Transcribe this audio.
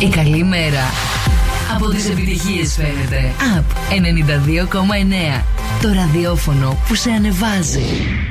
Η καλή μέρα από τις επιτυχίες φαίνεται. Up 92,9. Το ραδιόφωνο που σε ανεβάζει.